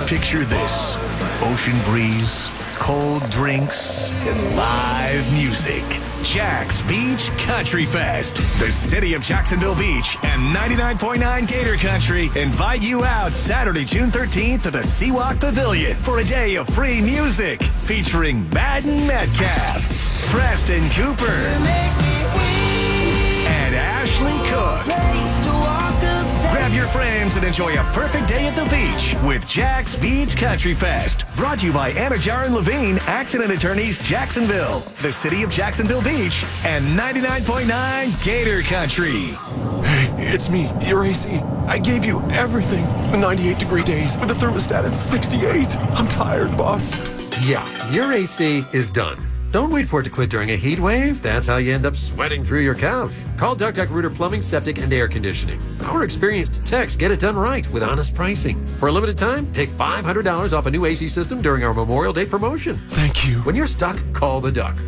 Picture this: ocean breeze, cold drinks, and live music. Jack's Beach Country Fest. The city of Jacksonville Beach and 99.9 Gator Country invite you out Saturday, June 13th to the Seawalk Pavilion for a day of free music featuring Madden Metcalf, Preston Cooper, and Ashley Cook. Grab your friends and enjoy a perfect day at the beach with Jack's Beach Country Fest. Brought to you by Anajar and Levine, Accident Attorneys, Jacksonville, the city of Jacksonville Beach, and 99.9 Gator Country. Hey, it's me, your AC. I gave you everything. The 98-degree days with the thermostat at 68. I'm tired, boss. Yeah, your AC is done. Don't wait for it to quit during a heat wave. That's how you end up sweating through your couch. Call Duck Duck Rooter Plumbing, Septic, and Air Conditioning. Our experienced techs get it done right with honest pricing. For a limited time, take $500 off a new AC system during our Memorial Day promotion. Thank you. When you're stuck, call the Duck.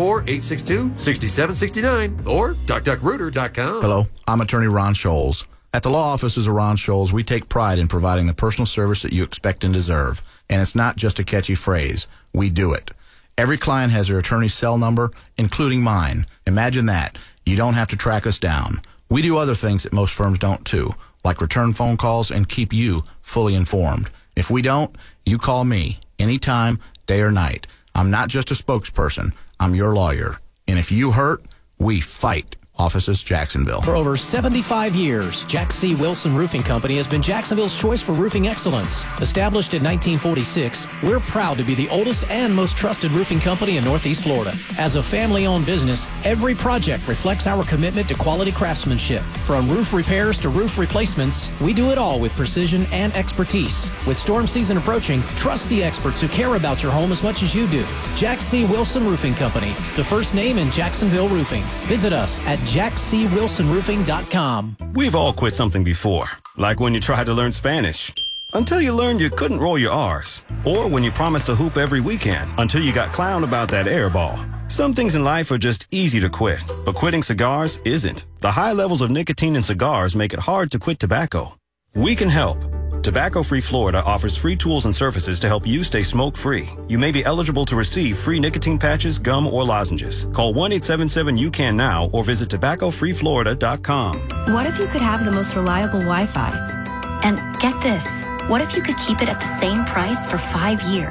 904-862-6769 or duckduckrooter.com. Hello, I'm attorney Ron Scholes. At the law offices of Ron Scholes, we take pride in providing the personal service that you expect and deserve. And it's not just a catchy phrase. We do it. Every client has their attorney's cell number, including mine. Imagine that. You don't have to track us down. We do other things that most firms don't too, like return phone calls and keep you fully informed. If we don't, you call me anytime, day or night. I'm not just a spokesperson. I'm your lawyer. And if you hurt, we fight. Offices, Jacksonville. For over 75 years, Jack C. Wilson Roofing Company has been Jacksonville's choice for roofing excellence. Established in 1946, we're proud to be the oldest and most trusted roofing company in Northeast Florida. As a family-owned business, every project reflects our commitment to quality craftsmanship. From roof repairs to roof replacements, we do it all with precision and expertise. With storm season approaching, trust the experts who care about your home as much as you do. Jack C. Wilson Roofing Company, the first name in Jacksonville roofing. Visit us at jackcwilsonroofing.com. We've all quit something before, like when you tried to learn Spanish, until you learned you couldn't roll your R's, or when you promised to hoop every weekend until you got clowned about that air ball. Some things in life are just easy to quit, but quitting cigars isn't. The high levels of nicotine in cigars make it hard to quit tobacco. We can help. Tobacco Free Florida offers free tools and services to help you stay smoke-free. You may be eligible to receive free nicotine patches, gum, or lozenges. Call 1-877-YOU-CAN now or visit tobaccofreeflorida.com. What if you could have the most reliable Wi-Fi? And get this, what if you could keep it at the same price for 5 years?